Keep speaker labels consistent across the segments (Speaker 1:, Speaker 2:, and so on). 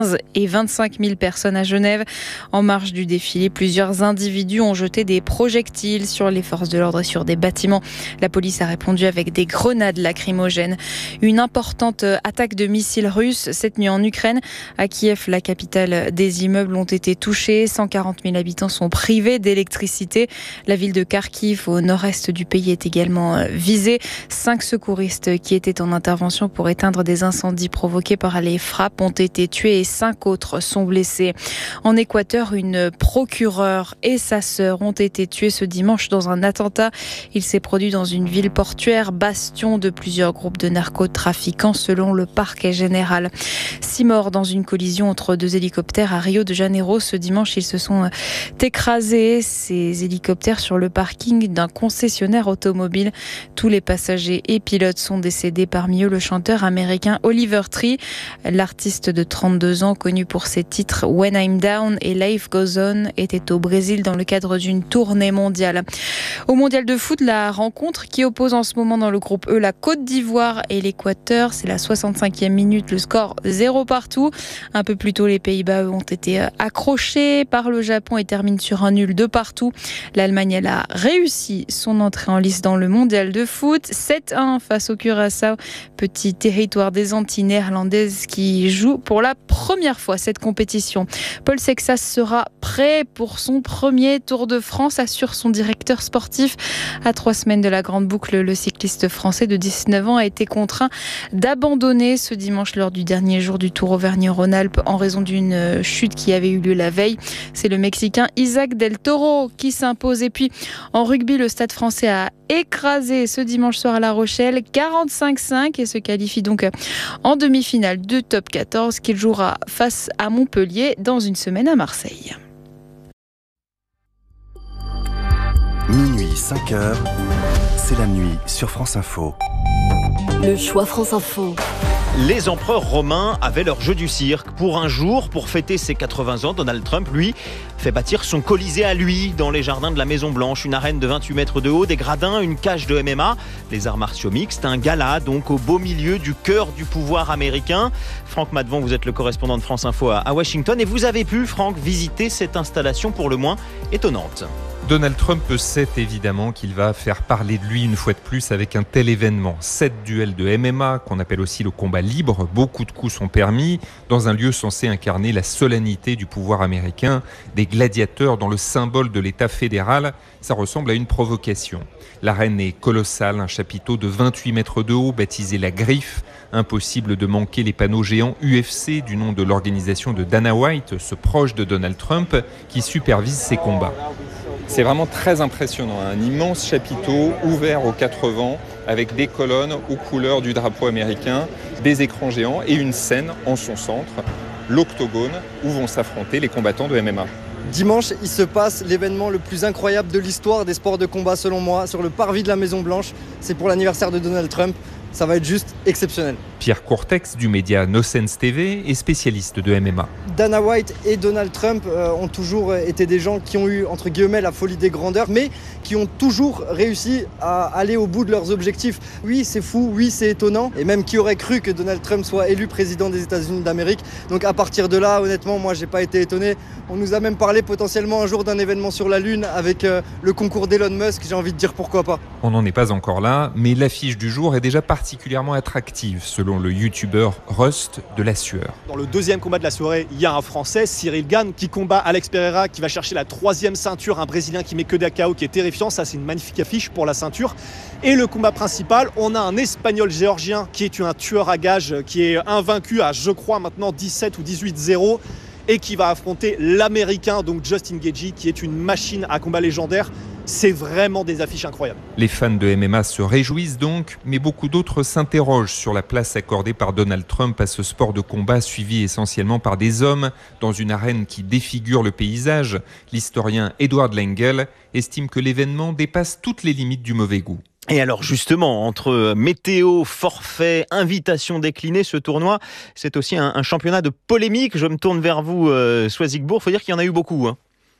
Speaker 1: et 25 000 personnes à Genève. En marge du défilé, plusieurs individus ont jeté des projectiles sur les forces de l'ordre et sur des bâtiments. La police a répondu avec des grenades lacrymogènes. Une importante attaque de missiles russes cette nuit en Ukraine. À Kiev, la capitale, des immeubles ont été touchés. 140 000 habitants sont privés d'électricité. La ville de Kharkiv, au nord-est du pays, est également visée. 5 secouristes qui étaient en intervention pour éteindre des incendies provoqués par les frappes ont été tués et 5 autres sont blessés. En Équateur, une procureure et sa sœur ont été tuées ce dimanche dans un attentat. Il s'est produit dans une ville portuaire, bastion de plusieurs groupes de narcotrafiquants selon le parquet général. 6 morts dans une collision entre 2 hélicoptères à Rio de Janeiro. Ce dimanche, ils se sont écrasés, ces hélicoptères, sur le parking d'un concessionnaire automobile. Tous les passagers et pilotes sont décédés, parmi eux le chanteur américain Oliver Tree. L'artiste de 32 ans, connu pour ses titres When I'm Down et Life Goes On, était au Brésil dans le cadre d'une tournée mondiale. Au mondial de foot, la rencontre qui oppose en ce moment dans le groupe E la Côte d'Ivoire et l'Équateur, c'est la 65e minute, le score 0 partout. Un peu plus tôt, les Pays-Bas ont été accrochés par le Japon et terminent sur un nul de partout. L'Allemagne, elle a réussi son entrée en lice dans le mondial de foot, 7-1 face au Curaçao, petit territoire des Antilles néerlandaises qui joue pour la première fois cette compétition. Paul Sexas sera prêt pour son premier Tour de France, assure son directeur sportif. À 3 semaines de la grande boucle, le cycliste français de 19 ans a été contraint d'abandonner ce dimanche lors du dernier jour du Tour Auvergne-Rhône-Alpes en raison d'une chute qui avait eu lieu la veille. C'est le Mexicain Isaac Del Toro qui s'impose. Et puis en rugby, le Stade français a écrasé ce dimanche soir à La Rochelle 45-5 et se qualifie donc en demi-finale de top 14 qu'il jouera face à Montpellier dans une semaine à Marseille.
Speaker 2: Minuit 5 heures, c'est la nuit sur France Info.
Speaker 3: Le choix France Info.
Speaker 4: Les empereurs romains avaient leur jeu du cirque. Pour un jour, pour fêter ses 80 ans, Donald Trump, lui, fait bâtir son Colisée à lui, dans les jardins de la Maison Blanche. Une arène de 28 mètres de haut, des gradins, une cage de MMA, les arts martiaux mixtes, un gala, donc au beau milieu du cœur du pouvoir américain. Franck Madvan, vous êtes le correspondant de France Info à Washington et vous avez pu, Franck, visiter cette installation pour le moins étonnante.
Speaker 5: Donald Trump sait évidemment qu'il va faire parler de lui une fois de plus avec un tel événement. 7 duels de MMA, qu'on appelle aussi le combat libre, beaucoup de coups sont permis, dans un lieu censé incarner la solennité du pouvoir américain, des gladiateurs dans le symbole de l'État fédéral. Ça ressemble à une provocation. L'arène est colossale, un chapiteau de 28 mètres de haut, baptisé La Griffe. Impossible de manquer les panneaux géants UFC du nom de l'organisation de Dana White, ce proche de Donald Trump, qui supervise ces combats. C'est vraiment très impressionnant, un immense chapiteau ouvert aux 4 vents avec des colonnes aux couleurs du drapeau américain, des écrans géants et une scène en son centre, l'octogone où vont s'affronter les combattants de MMA.
Speaker 6: Dimanche, il se passe l'événement le plus incroyable de l'histoire des sports de combat selon moi, sur le parvis de la Maison Blanche. C'est pour l'anniversaire de Donald Trump. Ça va être juste exceptionnel.
Speaker 5: Pierre Courtex du média No Sense TV est spécialiste de MMA.
Speaker 6: Dana White et Donald Trump ont toujours été des gens qui ont eu, entre guillemets, la folie des grandeurs, mais qui ont toujours réussi à aller au bout de leurs objectifs. Oui, c'est fou, oui, c'est étonnant, et même qui aurait cru que Donald Trump soit élu président des États-Unis d'Amérique. Donc à partir de là, honnêtement, moi, j'ai pas été étonné. On nous a même parlé potentiellement un jour d'un événement sur la Lune avec le concours d'Elon Musk. J'ai envie de dire pourquoi pas.
Speaker 5: On n'en est pas encore là, mais l'affiche du jour est déjà particulièrement attractive, selon le youtubeur Rust de la Sueur.
Speaker 7: Dans le deuxième combat de la soirée, il y a un Français, Cyril Gane, qui combat Alex Pereira, qui va chercher la 3e ceinture, un Brésilien qui met que des KO, qui est terrifiant. Ça, c'est une magnifique affiche pour la ceinture. Et le combat principal, on a un Espagnol géorgien qui est un tueur à gages, qui est invaincu à, je crois, maintenant 17 ou 18-0, et qui va affronter l'Américain, donc Justin Gaethje, qui est une machine à combat légendaire. C'est vraiment des affiches incroyables.
Speaker 5: Les fans de MMA se réjouissent donc, mais beaucoup d'autres s'interrogent sur la place accordée par Donald Trump à ce sport de combat suivi essentiellement par des hommes dans une arène qui défigure le paysage. L'historien Edward Lengel estime que l'événement dépasse toutes les limites du mauvais goût.
Speaker 4: Et alors justement, entre météo, forfait, invitation déclinée, ce tournoi, c'est aussi un championnat de polémique. Je me tourne vers vous, Soisigbourg, il faut dire qu'il y en a eu beaucoup.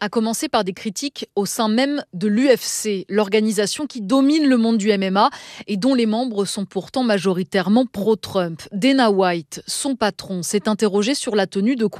Speaker 8: à commencer par des critiques au sein même de l'UFC, l'organisation qui domine le monde du MMA et dont les membres sont pourtant majoritairement pro-Trump. Dana White, son patron, s'est interrogé sur la tenue de